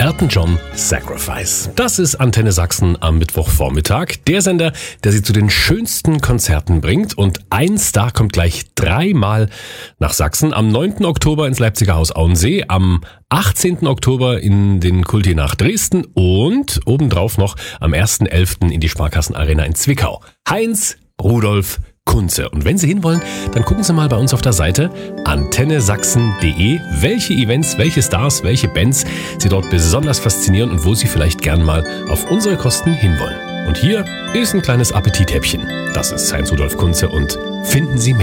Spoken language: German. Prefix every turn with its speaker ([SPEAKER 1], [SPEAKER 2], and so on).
[SPEAKER 1] Elton John, Sacrifice. Das ist Antenne Sachsen am Mittwochvormittag. Der Sender, der Sie zu den schönsten Konzerten bringt. Und ein Star kommt gleich 3-mal nach Sachsen. Am 9. Oktober ins Leipziger Haus Auensee, am 18. Oktober in den Kulti nach Dresden und obendrauf noch am 1.11. in die Sparkassenarena in Zwickau. Heinz Rudolf Kunze. Und wenn Sie hinwollen, dann gucken Sie mal bei uns auf der Seite antennesachsen.de, welche Events, welche Stars, welche Bands Sie dort besonders faszinieren und wo Sie vielleicht gern mal auf unsere Kosten hinwollen. Und hier ist ein kleines Appetithäppchen. Das ist Heinz Rudolf Kunze und finden Sie mehr.